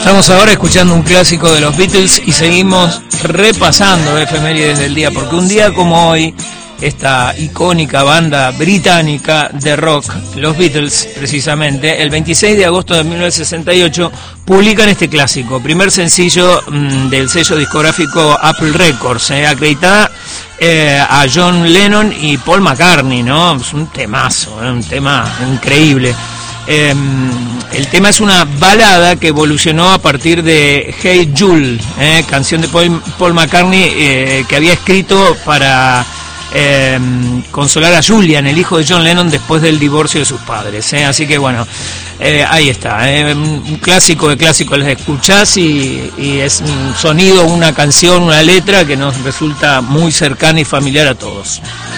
Estamos ahora escuchando un clásico de los Beatles y seguimos repasando efemérides del día, porque un día como hoy, esta icónica banda británica de rock, los Beatles precisamente, el 26 de agosto de 1968, publican este clásico, primer sencillo del sello discográfico Apple Records, acreditada a John Lennon y Paul McCartney, ¿no? Es un temazo, un tema increíble. El tema es una balada que evolucionó a partir de Hey Jude, canción de Paul McCartney que había escrito para consolar a Julian, el hijo de John Lennon, después del divorcio de sus padres. Así que bueno, ahí está, un clásico de clásicos, les escuchás y es un sonido, una canción, una letra que nos resulta muy cercana y familiar a todos.